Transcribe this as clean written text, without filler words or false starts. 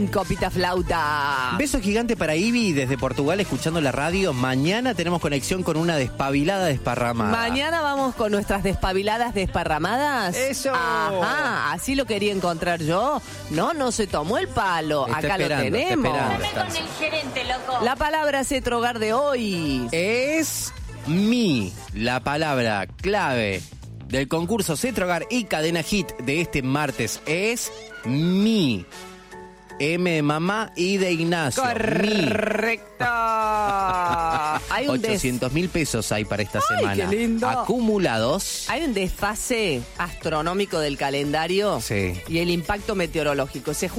Copita flauta. Beso gigante para Ivy desde Portugal escuchando la radio. Mañana tenemos conexión con una despabilada desparramada. Mañana vamos con nuestras despabiladas desparramadas. ¡Eso! Ajá, así lo quería encontrar yo. No se tomó el palo. Está Acá esperando, lo tenemos. está esperando. Con el gerente, loco. La palabra Cetro Hogar de hoy. Es mi, la palabra clave del concurso Cetro Hogar y Cadena Hit de este martes es mi. M de mamá y de Ignacio. Correcto. Hay un 800.000 pesos hay para esta Ay, semana. qué lindo. Acumulados. Hay un desfase astronómico del calendario Sí. y el impacto meteorológico. Se